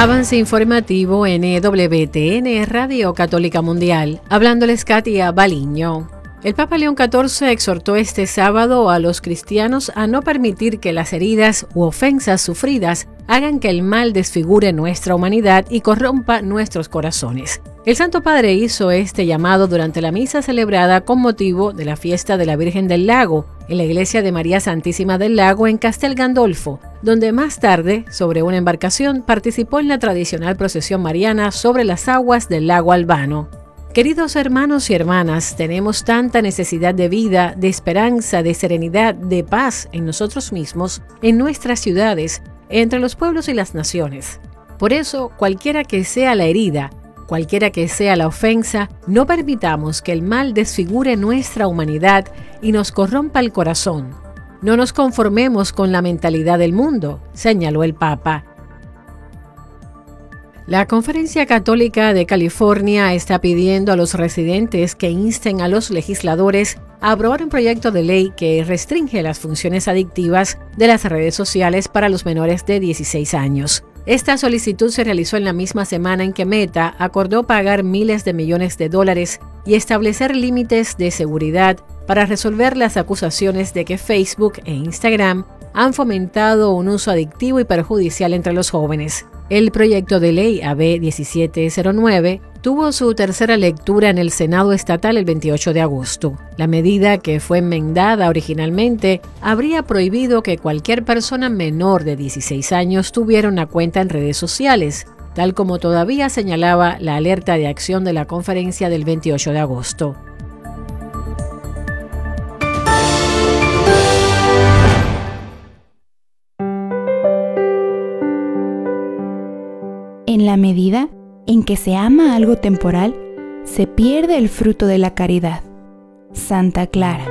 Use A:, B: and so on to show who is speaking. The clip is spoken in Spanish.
A: Avance informativo en EWTN Radio Católica Mundial. Hablándoles Katia Baliño. El Papa León XIV exhortó este sábado a los cristianos a no permitir que las heridas u ofensas sufridas hagan que el mal desfigure nuestra humanidad y corrompa nuestros corazones. El Santo Padre hizo este llamado durante la misa celebrada con motivo de la fiesta de la Virgen del Lago en la iglesia de María Santísima del Lago en Castel Gandolfo, donde más tarde, sobre una embarcación, participó en la tradicional procesión mariana sobre las aguas del lago Albano. Queridos hermanos y hermanas, tenemos tanta necesidad de vida, de esperanza, de serenidad, de paz en nosotros mismos, en nuestras ciudades, entre los pueblos y las naciones. Por eso, cualquiera que sea la herida, cualquiera que sea la ofensa, no permitamos que el mal desfigure nuestra humanidad y nos corrompa el corazón. No nos conformemos con la mentalidad del mundo, señaló el Papa. La Conferencia Católica de California está pidiendo a los residentes que insten a los legisladores a aprobar un proyecto de ley que restringe las funciones adictivas de las redes sociales para los menores de 16 años. Esta solicitud se realizó en la misma semana en que Meta acordó pagar miles de millones de dólares y establecer límites de seguridad para resolver las acusaciones de que Facebook e Instagram han fomentado un uso adictivo y perjudicial entre los jóvenes. El proyecto de ley AB 1709 tuvo su tercera lectura en el Senado estatal el 28 de agosto. La medida, que fue enmendada originalmente, habría prohibido que cualquier persona menor de 16 años tuviera una cuenta en redes sociales, tal como todavía señalaba la alerta de acción de la conferencia del 28 de agosto.
B: En la medida en que se ama algo temporal, se pierde el fruto de la caridad. Santa Clara.